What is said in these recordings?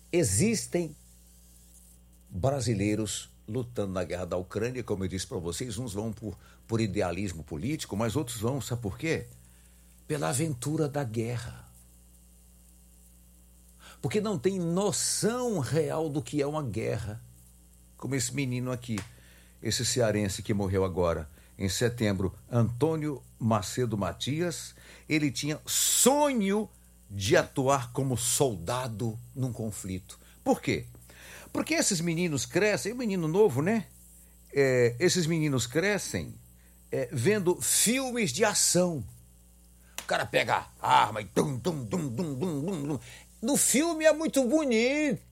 existem brasileiros lutando na guerra da Ucrânia, como eu disse para vocês, uns vão por idealismo político, mas outros vão, sabe por quê? Pela aventura da guerra. Porque não tem noção real do que é uma guerra. Como esse menino aqui, esse cearense que morreu agora, em setembro, Antônio Macedo Matias, ele tinha sonho de atuar como soldado num conflito. Por quê? Porque esses meninos crescem, menino novo, né? Esses meninos crescem vendo filmes de ação. O cara pega a arma e tum, tum, tum, tum, tum, tum, tum. No filme é muito bonito.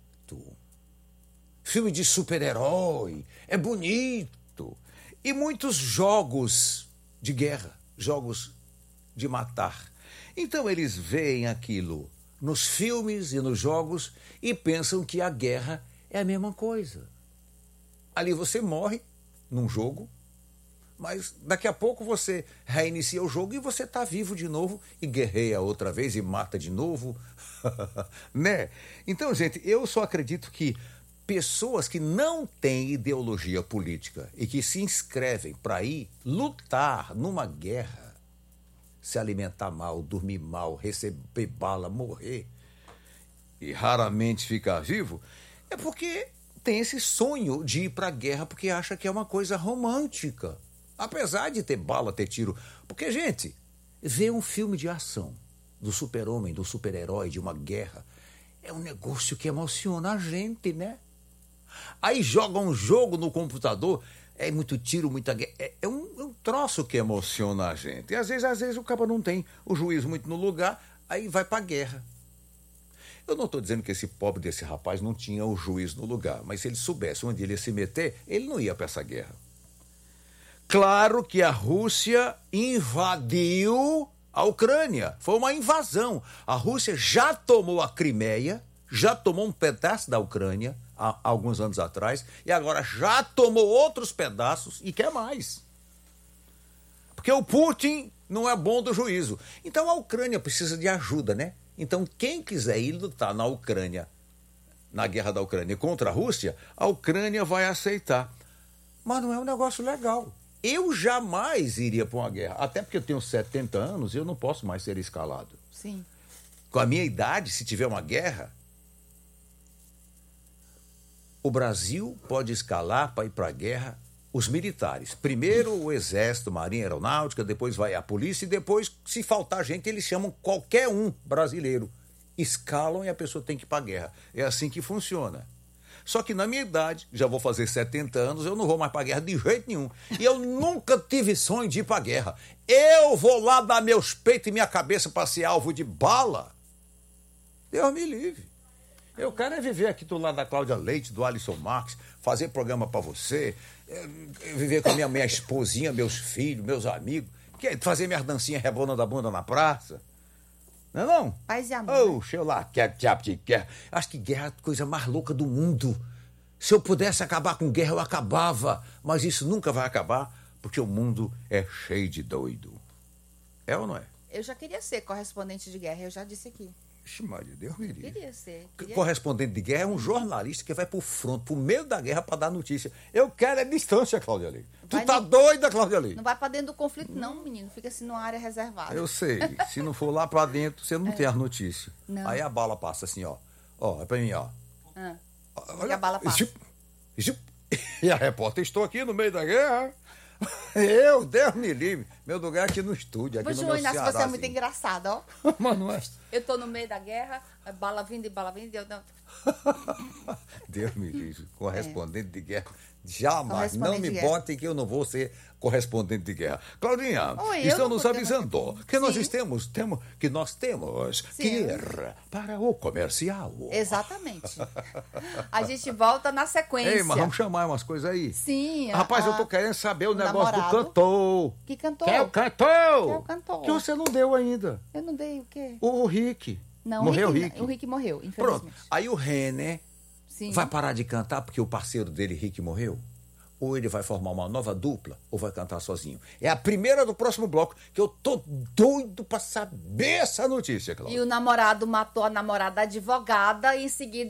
Filme de super-herói é bonito. E muitos jogos de guerra, jogos de matar. Então eles veem aquilo nos filmes e nos jogos e pensam que a guerra é a mesma coisa. Ali você morre num jogo, mas daqui a pouco você reinicia o jogo e você está vivo de novo e guerreia outra vez e mata de novo. Né? Então, gente, eu só acredito que pessoas que não têm ideologia política e que se inscrevem para ir lutar numa guerra, se alimentar mal, dormir mal, receber bala, morrer e raramente ficar vivo, é porque tem esse sonho de ir para a guerra porque acha que é uma coisa romântica. Apesar de ter bala, ter tiro. Porque, gente, ver um filme de ação do super-homem, do super-herói, de uma guerra, é um negócio que emociona a gente, né? Aí joga um jogo no computador, é muito tiro, muita guerra. É um troço que emociona a gente. E às vezes o cara não tem o juízo muito no lugar, aí vai pra guerra. Eu não estou dizendo que esse pobre desse rapaz não tinha o juízo no lugar, mas se ele soubesse onde ele ia se meter, ele não ia para essa guerra. Claro que a Rússia invadiu a Ucrânia. Foi uma invasão. A Rússia já tomou a Crimeia, já tomou um pedaço da Ucrânia há alguns anos atrás, e agora já tomou outros pedaços e quer mais. Porque o Putin não é bom do juízo. Então a Ucrânia precisa de ajuda, né? Então quem quiser ir lutar na Ucrânia, na guerra da Ucrânia contra a Rússia, a Ucrânia vai aceitar. Mas não é um negócio legal. Eu jamais iria para uma guerra. Até porque eu tenho 70 anos e eu não posso mais ser escalado. Sim. Com a minha idade, se tiver uma guerra, o Brasil pode escalar para ir para a guerra os militares. Primeiro o Exército, Marinha, Aeronáutica, depois vai a polícia e depois, se faltar gente, eles chamam qualquer um brasileiro. Escalam e a pessoa tem que ir para a guerra. É assim que funciona. Só que na minha idade, já vou fazer 70 anos, eu não vou mais para a guerra de jeito nenhum. E eu nunca tive sonho de ir para a guerra. Eu vou lá dar meus peitos e minha cabeça para ser alvo de bala. Deus me livre. Eu quero é viver aqui do lado da Cláudia Leite, do Alisson Marques, fazer programa para você, viver com a minha esposinha, meus filhos, meus amigos, fazer minhas dancinhas rebolando a bunda na praça. Não é não? Paz e amor. Oxe, eu lá, guerra. Acho que guerra é a coisa mais louca do mundo. Se eu pudesse acabar com guerra, eu acabava. Mas isso nunca vai acabar, porque o mundo é cheio de doido. É ou não é? Eu já queria ser correspondente de guerra, eu já disse aqui. Ixi, Maria, Deus me livre. Queria ser. Correspondente de guerra é um jornalista que vai pro fronte, pro meio da guerra para dar notícia. Eu quero é distância, Cláudia Leite. Tu tá doida, Cláudia Leite? Não vai para dentro do conflito, não, menino. Fica assim numa área reservada. Eu sei. Se não for lá para dentro, você não tem as notícias. Não. Aí a bala passa assim, ó. Ó, é pra mim, ó. Olha, a bala passa. E a repórter, estou aqui no meio da guerra. Deus me livre. Meu lugar é aqui no estúdio, aqui no meu Inácio, Ceará. você é muito engraçado, ó. Mas não é? Eu tô no meio da guerra, bala vindo e bala vindo. Deus me livre. Correspondente de guerra. Jamais. Não me de botem que eu não vou ser correspondente de guerra. Claudinha, Oi, estamos avisando que nós Sim. temos que ir para o comercial. Exatamente. A gente volta na sequência. Ei, mas vamos chamar umas coisas aí. Sim. Rapaz, eu tô querendo saber o negócio namorado. do cantor. Que cantor? Quem é o cantor? Quem é o cantor? Que você não deu ainda. Eu não dei o quê? O Rick. Não, Morreu o o Rick. Rick. O Rick morreu, Pronto. infelizmente. Aí o Renner Sim. vai parar de cantar porque o parceiro dele, Rick, morreu? Ou ele vai formar uma nova dupla, ou vai cantar sozinho? É a primeira do próximo bloco, que eu tô doido pra saber essa notícia, Cláudia. E o namorado matou a namorada advogada e em seguida